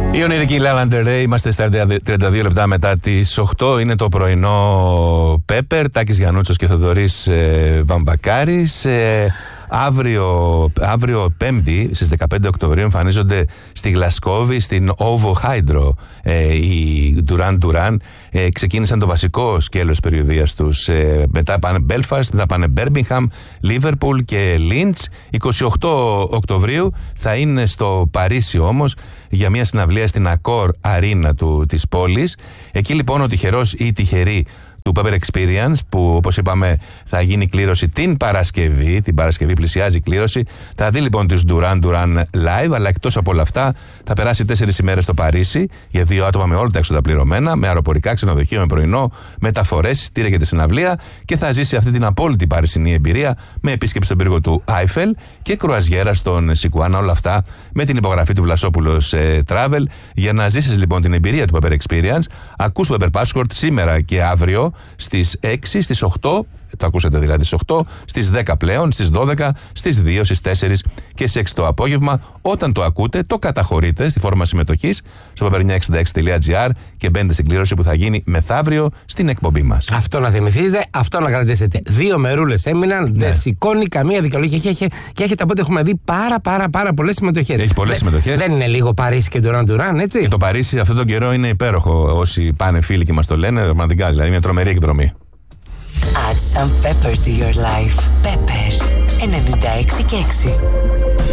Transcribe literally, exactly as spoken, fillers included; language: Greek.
Η ονειρική Λάλαντερ Ρέι, είμαστε στα τριάντα δύο λεπτά μετά τις οκτώ. Είναι το πρωινό Πέπερ, Τάκης Γιαννούτσος και Θοδωρής ε, Βαμβακάρης. Ε, αύριο, αύριο Πέμπτη στις δεκαπέντε Οκτωβρίου εμφανίζονται στη Γλασκόβη, στην Ovo Hydro, ε, οι Duran Duran. Ε, ξεκίνησαν το βασικό σκέλος περιοδίας τους. Ε, μετά πάνε Belfast, μετά πάνε Birmingham, Liverpool και Linz. εικοστή ογδόη Οκτωβρίου θα είναι στο Παρίσι όμως για μια συναυλία στην Accor Arena του, της πόλης. Εκεί λοιπόν ο τυχερός ή η τυχερή του Pepper Experience, που όπως είπαμε θα γίνει κλήρωση την Παρασκευή, την Παρασκευή πλησιάζει η κλήρωση, θα δει λοιπόν τους Duran Duran live, αλλά εκτός από όλα αυτά θα περάσει τέσσερις ημέρες στο Παρίσι για δύο άτομα με όλα τα έξοδα πληρωμένα, με αεροπορικά, ξενοδοχείο, με πρωινό, μεταφορές, εισιτήρια για τη συναυλία, και θα ζήσει αυτή την απόλυτη παρισινή εμπειρία με επίσκεψη στον πύργο του Άιφελ και κρουαζιέρα στον Σικουάνα. Όλα αυτά με την υπογραφή του Βλασόπουλος ε, Travel. Για να ζήσεις λοιπόν την εμπειρία του Pepper Experience, ακούς το Pepper Passport σήμερα και αύριο στις έξι, στις οκτώ, το ακούσατε δηλαδή στις οκτώ, στις δέκα πλέον, στις δώδεκα, στις δύο, στις τέσσερις και στις έξι το απόγευμα. Όταν το ακούτε, το καταχωρείτε στη φόρμα συμμετοχής στο πέπερ εννιακόσια εξήντα έξι τελεία τζι άρ και μπαίνετε στην κλήρωση που θα γίνει μεθαύριο στην εκπομπή μας. Αυτό να θυμηθείτε, αυτό να κρατήσετε. Δύο μερούλες έμειναν, ναι. Δεν σηκώνει καμία δικαιολογία και, έχει, και έχετε από ό,τι έχουμε δει πάρα πάρα πάρα πολλές συμμετοχές. Έχει πολλές συμμετοχές. Δεν είναι λίγο Παρίσι και Duran Duran, έτσι. Και το Παρίσι αυτόν τον καιρό είναι υπέροχο. Όσοι πάνε φίλοι και μας το λένε, πραγματικά δηλαδή μια τρομερή εκδρομή. Add some pepper to your life. Pepper ενενήντα έξι και έξι.